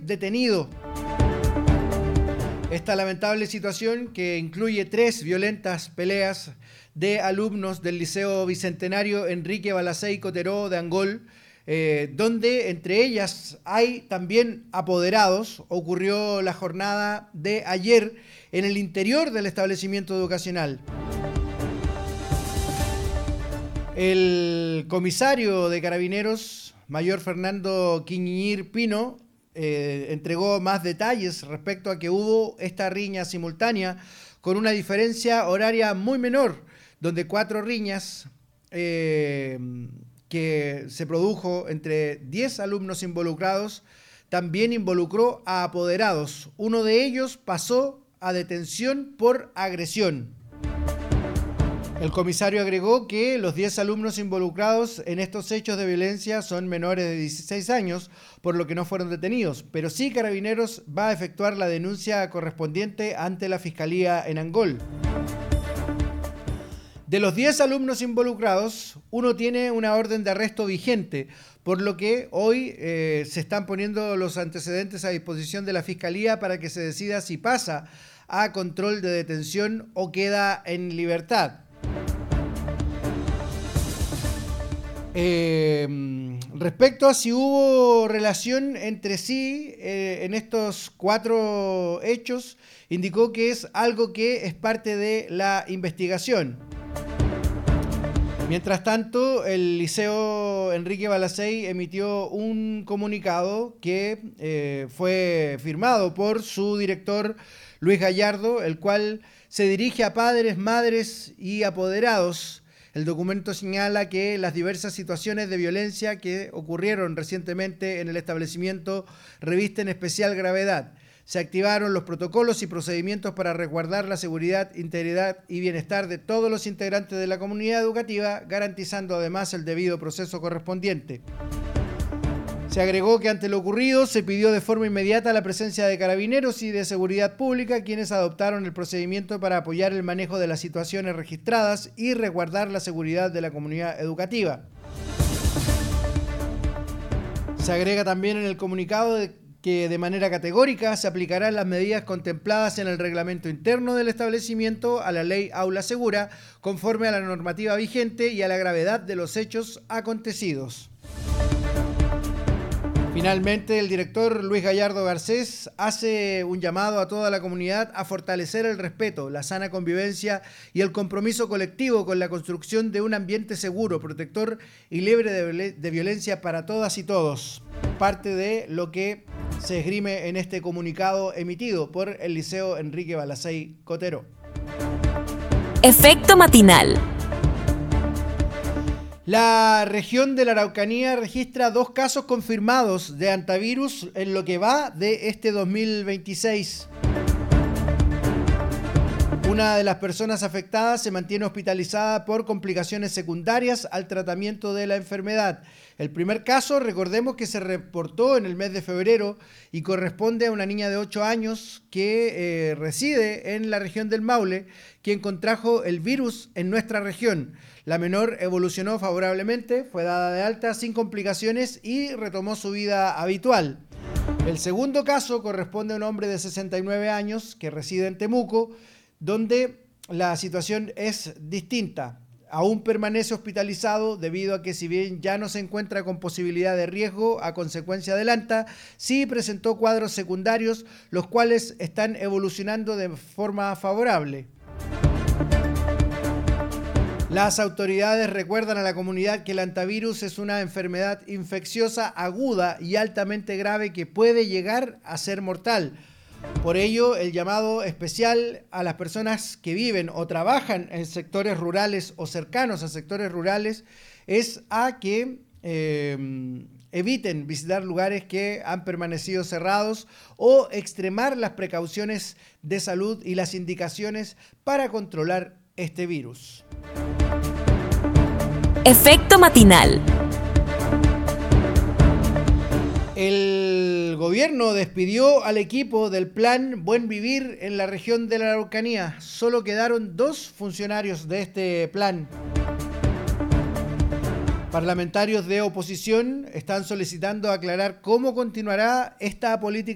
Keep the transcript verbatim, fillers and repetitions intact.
detenido. Esta lamentable situación, que incluye tres violentas peleas de alumnos del Liceo Bicentenario Enrique Balacei Cotero de Angol, eh, donde entre ellas hay también apoderados, ocurrió la jornada de ayer en el interior del establecimiento educacional. El comisario de Carabineros, mayor Fernando Quiñir Pino, Eh, entregó más detalles respecto a que hubo esta riña simultánea con una diferencia horaria muy menor, donde cuatro riñas eh, que se produjo entre diez alumnos involucrados también involucró a apoderados. Uno de ellos pasó a detención por agresión. El comisario agregó que los diez alumnos involucrados en estos hechos de violencia son menores de dieciséis años, por lo que no fueron detenidos, pero sí Carabineros va a efectuar la denuncia correspondiente ante la Fiscalía en Angol. De los diez alumnos involucrados, uno tiene una orden de arresto vigente, por lo que hoy eh, se están poniendo los antecedentes a disposición de la Fiscalía para que se decida si pasa a control de detención o queda en libertad. Eh, respecto a si hubo relación entre sí eh, en estos cuatro hechos, indicó que es algo que es parte de la investigación. Mientras tanto, el Liceo Enrique Balacei emitió un comunicado que eh, fue firmado por su director Luis Gallardo, el cual se dirige a padres, madres y apoderados. El documento señala que las diversas situaciones de violencia que ocurrieron recientemente en el establecimiento revisten especial gravedad. Se activaron los protocolos y procedimientos para resguardar la seguridad, integridad y bienestar de todos los integrantes de la comunidad educativa, garantizando además el debido proceso correspondiente. Se agregó que ante lo ocurrido se pidió de forma inmediata la presencia de Carabineros y de Seguridad Pública, quienes adoptaron el procedimiento para apoyar el manejo de las situaciones registradas y resguardar la seguridad de la comunidad educativa. Se agrega también en el comunicado de que de manera categórica se aplicarán las medidas contempladas en el reglamento interno del establecimiento a la ley Aula Segura, conforme a la normativa vigente y a la gravedad de los hechos acontecidos. Finalmente, el director Luis Gallardo Garcés hace un llamado a toda la comunidad a fortalecer el respeto, la sana convivencia y el compromiso colectivo con la construcción de un ambiente seguro, protector y libre de, de violencia para todas y todos. Parte de lo que se esgrime en este comunicado emitido por el Liceo Enrique Balacei Cotero. Efecto matinal. La región de la Araucanía registra dos casos confirmados de hantavirus en lo que va de este dos mil veintiséis. Una de las personas afectadas se mantiene hospitalizada por complicaciones secundarias al tratamiento de la enfermedad. El primer caso, recordemos que se reportó en el mes de febrero y corresponde a una niña de ocho años que eh, reside en la región del Maule, quien contrajo el virus en nuestra región. La menor evolucionó favorablemente, fue dada de alta sin complicaciones y retomó su vida habitual. El segundo caso corresponde a un hombre de sesenta y nueve años que reside en Temuco, donde la situación es distinta. Aún permanece hospitalizado debido a que, si bien ya no se encuentra con posibilidad de riesgo a consecuencia del ANTA, sí presentó cuadros secundarios, los cuales están evolucionando de forma favorable. Las autoridades recuerdan a la comunidad que el hantavirus es una enfermedad infecciosa aguda y altamente grave que puede llegar a ser mortal. Por ello, el llamado especial a las personas que viven o trabajan en sectores rurales o cercanos a sectores rurales es a que eh, eviten visitar lugares que han permanecido cerrados o extremar las precauciones de salud y las indicaciones para controlar este virus. Efecto matinal. El gobierno despidió al equipo del Plan Buen Vivir en la región de la Araucanía. Solo quedaron dos funcionarios de este plan. Parlamentarios de oposición están solicitando aclarar cómo continuará esta política